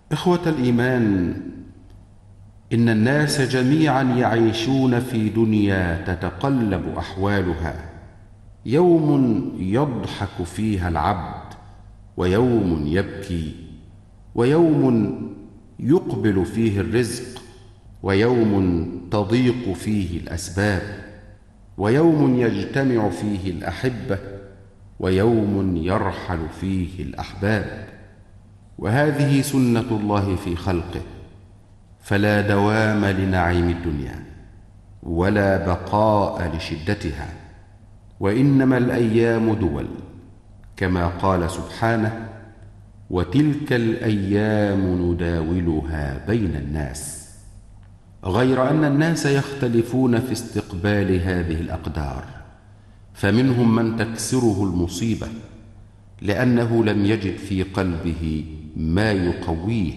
إخوة الإيمان، إن الناس جميعا يعيشون في دنيا تتقلب أحوالها، يوم يضحك فيها العبد، ويوم يبكي، ويوم يقبل فيه الرزق، ويوم تضيق فيه الأسباب، ويوم يجتمع فيه الأحبة، ويوم يرحل فيه الأحباب. وهذه سنة الله في خلقه، فلا دوام لنعيم الدنيا ولا بقاء لشدتها، وإنما الأيام دول، كما قال سبحانه: وتلك الأيام نداولها بين الناس. غير أن الناس يختلفون في استقبال هذه الأقدار، فمنهم من تكسره المصيبة لأنه لم يجد في قلبه ما يقويه،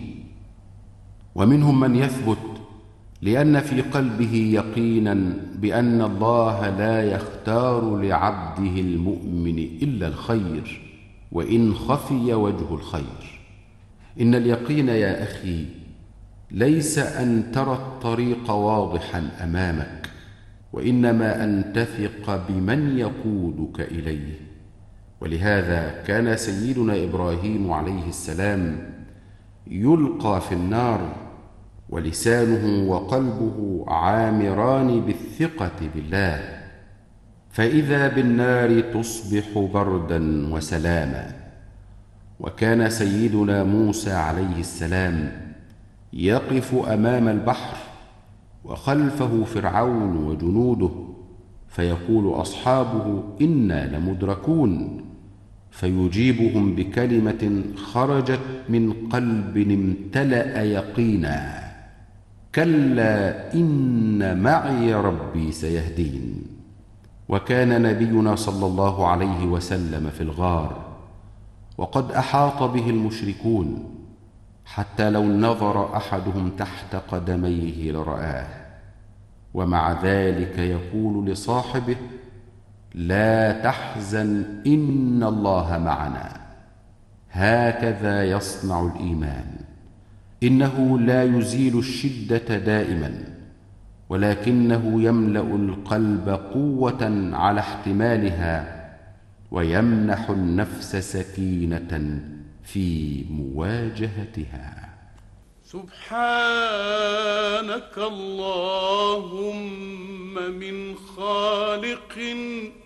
ومنهم من يثبت لأن في قلبه يقينا بأن الله لا يختار لعبده المؤمن إلا الخير، وإن خفي وجه الخير. إن اليقين يا أخي ليس أن ترى الطريق واضحا أمامك، وإنما أن تثق بمن يقودك إليه. ولهذا كان سيدنا إبراهيم عليه السلام يلقى في النار ولسانه وقلبه عامران بالثقة بالله، فإذا بالنار تصبح بردا وسلاما. وكان سيدنا موسى عليه السلام يقف أمام البحر وخلفه فرعون وجنوده، فيقول أصحابه: إنا لمدركون، فيجيبهم بكلمة خرجت من قلب امتلأ يقينا: كلا إن معي ربي سيهدين. وكان نبينا صلى الله عليه وسلم في الغار، وقد أحاط به المشركون، حتى لو نظر أحدهم تحت قدميه لرآه، ومع ذلك يقول لصاحبه: لا تحزن إن الله معنا. هكذا يصنع الإيمان، إنه لا يزيل الشدة دائما، ولكنه يملأ القلب قوة على احتمالها، ويمنح النفس سكينة في مواجهتها. سبحانك اللهم من خالق